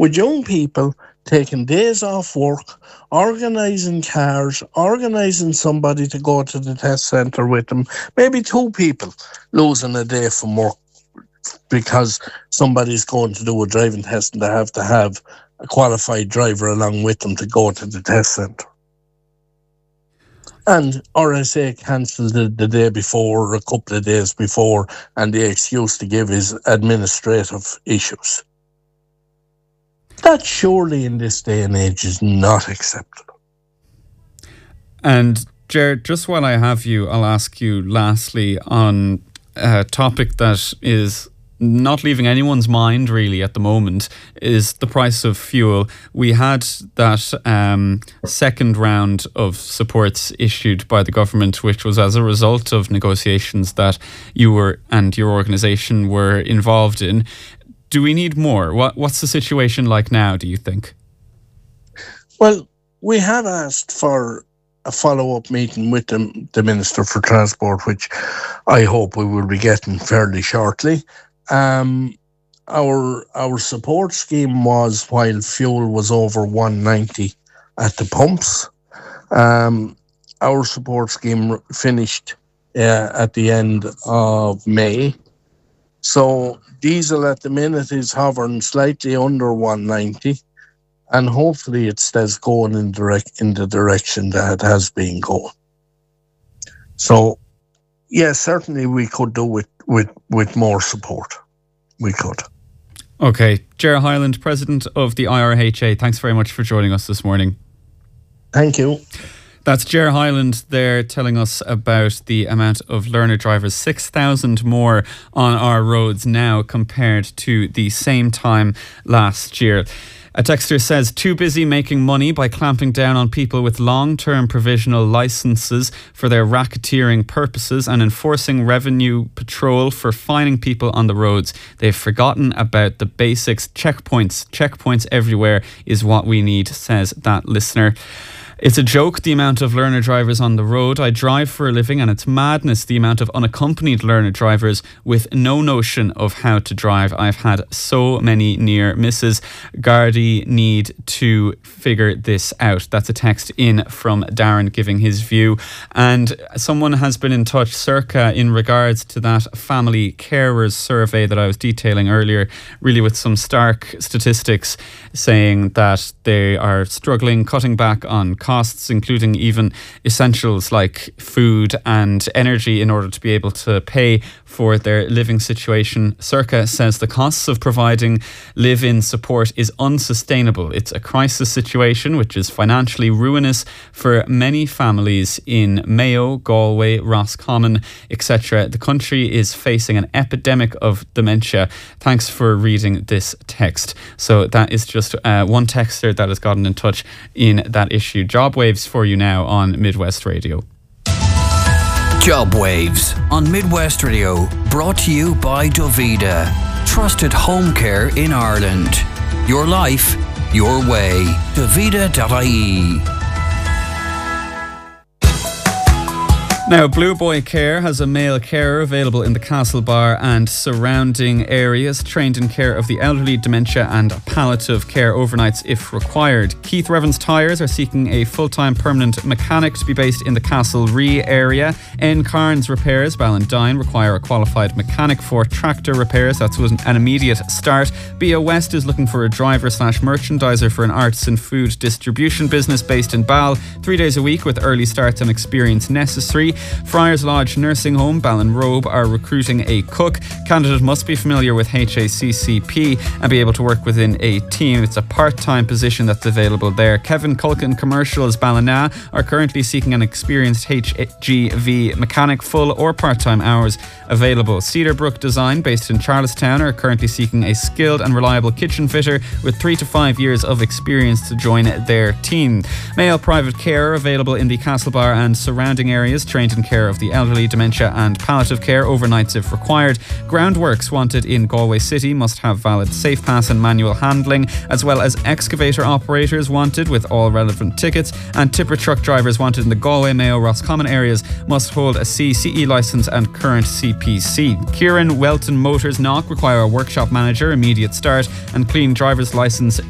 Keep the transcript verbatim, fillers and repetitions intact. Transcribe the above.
with young people taking days off work, organising cars, organising somebody to go to the test centre with them, maybe two people losing a day from work because somebody's going to do a driving test and they have to have a qualified driver along with them to go to the test centre. And R S A cancelled the, the day before or a couple of days before, and the excuse to give is administrative issues. That surely in this day and age is not acceptable. And Jared, just while I have you, I'll ask you lastly on a topic that is not leaving anyone's mind really at the moment, is the price of fuel. We had that um, second round of supports issued by the government, which was as a result of negotiations that you were and your organisation were involved in. Do we need more? What What's the situation like now, do you think? Well, we have asked for a follow-up meeting with the, the Minister for Transport, which I hope we will be getting fairly shortly. Um, our our support scheme was while fuel was over one ninety at the pumps. Um, our support scheme finished uh, at the end of May. So diesel at the minute is hovering slightly under one ninety, and hopefully it stays going in direct in the direction that it has been going. So, yes, certainly we could do with with with more support. We could. Okay, Ger Hyland, President of the I R H A, thanks very much for joining us this morning. Thank you. That's Ger Hyland there telling us about the amount of learner drivers, six thousand more on our roads now compared to the same time last year. A texter says, too busy making money by clamping down on people with long-term provisional licences for their racketeering purposes and enforcing revenue patrol for fining people on the roads. They've forgotten about the basics. Checkpoints, checkpoints everywhere is what we need, says that listener. It's a joke, the amount of learner drivers on the road. I drive for a living and it's madness, the amount of unaccompanied learner drivers with no notion of how to drive. I've had so many near misses. Gardaí need to figure this out. That's a text in from Darren giving his view. And someone has been in touch, Circa, in regards to that family carers survey that I was detailing earlier, really with some stark statistics saying that they are struggling, cutting back on costs, including even essentials like food and energy in order to be able to pay for their living situation. Circa says the costs of providing live-in support is unsustainable. It's a crisis situation which is financially ruinous for many families in Mayo, Galway, Roscommon, et cetera. The country is facing an epidemic of dementia. Thanks for reading this text. So that is just uh, one texter that has gotten in touch in that issue. Job Waves for you now on Midwest Radio. Job Waves on Midwest Radio, brought to you by Dovida, trusted home care in Ireland. Your life, your way. Dovida dot I E. Now, Blue Boy Care has a male carer available in the Castlebar and surrounding areas, trained in care of the elderly, dementia and palliative care overnights if required. Keith Revens Tyres are seeking a full-time permanent mechanic to be based in the Castlerea area. N. Carnes Repairs, Ballantyne, require a qualified mechanic for tractor repairs. That's an immediate start. B O West is looking for a driver slash merchandiser for an arts and food distribution business based in Bal. Three days a week with early starts and experience necessary. Friars Lodge Nursing Home, Ballinrobe, are recruiting a cook. Candidate must be familiar with H A C C P and be able to work within a team. It's a part-time position that's available there. Kevin Culkin Commercials, Ballina, are currently seeking an experienced H G V mechanic, full or part-time hours available. Cedarbrook Design, based in Charlestown, are currently seeking a skilled and reliable kitchen fitter with three to five years of experience to join their team. Male Private Care, available in the Castlebar and surrounding areas, trained in care of the elderly, dementia and palliative care overnights if required. Groundworks wanted in Galway City must have valid safe pass and manual handling, as well as excavator operators wanted with all relevant tickets, and tipper truck drivers wanted in the Galway, Mayo, Roscommon areas must hold a C C E licence and current C P C. Kieran Welton Motors Knock require a workshop manager, immediate start, and clean driver's licence